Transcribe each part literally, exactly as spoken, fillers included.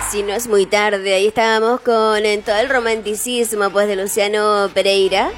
Si no es muy tarde, ahí estábamos con en todo el romanticismo pues de Luciano Pereira.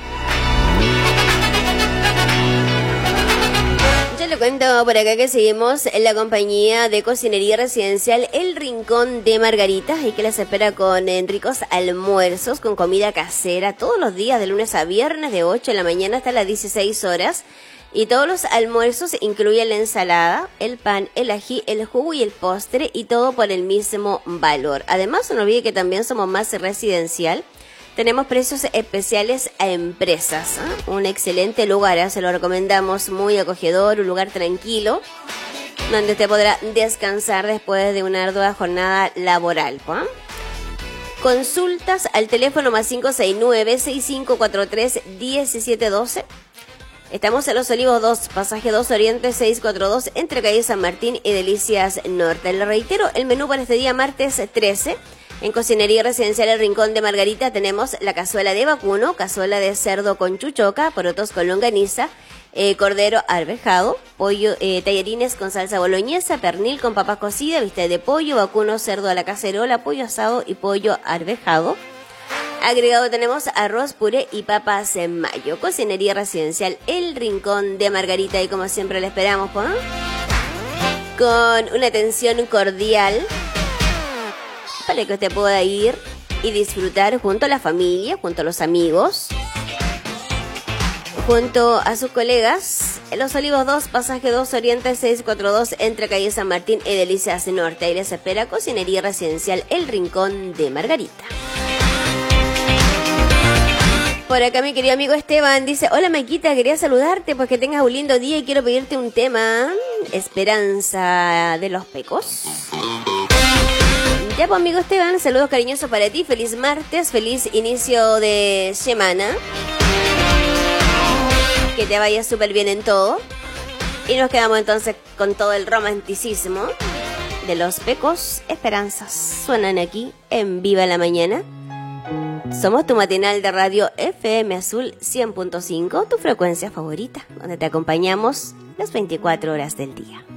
Yo le cuento por acá que seguimos en la compañía de cocinería residencial El Rincón de Margarita y que les espera con eh, ricos almuerzos, con comida casera todos los días de lunes a viernes de ocho de la mañana hasta las dieciséis horas. Y todos los almuerzos incluyen la ensalada, el pan, el ají, el jugo y el postre y todo por el mismo valor. Además, no olvide que también somos más residencial. Tenemos precios especiales a empresas. ¿eh? Un excelente lugar, ¿eh? Se lo recomendamos, muy acogedor, un lugar tranquilo, donde usted podrá descansar después de una ardua jornada laboral. ¿eh? Consultas al teléfono más cinco seis nueve, seis cinco cuatro tres, uno siete uno dos. Estamos en Los Olivos dos, pasaje dos Oriente seiscientos cuarenta y dos, entre calle San Martín y Delicias Norte. Le reitero, el menú para este día martes trece, en Cocinería Residencial El Rincón de Margarita tenemos la cazuela de vacuno, cazuela de cerdo con chuchoca, porotos con longaniza, eh, cordero arvejado, pollo, eh, tallarines con salsa boloñesa, pernil con papas cocidas, bistec de pollo, vacuno, cerdo a la cacerola, pollo asado y pollo arvejado. Agregado tenemos arroz, puré y papas en mayo. Cocinería Residencial El Rincón de Margarita y como siempre le esperamos, ¿no? Con una atención cordial para que usted pueda ir y disfrutar junto a la familia, junto a los amigos, junto a sus colegas. En Los Olivos dos, pasaje dos Oriente seiscientos cuarenta y dos, entre calle San Martín y Delicias Norte. Ahí les espera Cocinería Residencial El Rincón de Margarita. Por acá mi querido amigo Esteban dice: hola Maquita, quería saludarte pues que tengas un lindo día y quiero pedirte un tema, Esperanza de los Pecos. Ya pues amigo Esteban, saludos cariñosos para ti, feliz martes, feliz inicio de semana, que te vaya súper bien en todo. Y nos quedamos entonces con todo el romanticismo de los Pecos. Esperanzas suenan aquí en Viva la Mañana. Somos tu matinal de radio F M Azul cien punto cinco, tu frecuencia favorita, donde te acompañamos las veinticuatro horas del día.